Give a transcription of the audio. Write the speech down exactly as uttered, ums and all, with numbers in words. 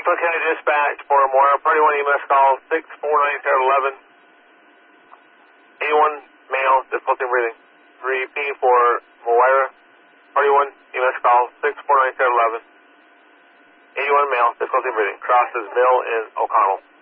Cook County Dispatch for Moira, party one E M S call six four nine zero one one. eighty-one male, difficulty in breathing. Repeat for Moira, party one E M S call six four nine zero one one. eighty-one male, difficulty in breathing. Crosses Mill and O'Connell.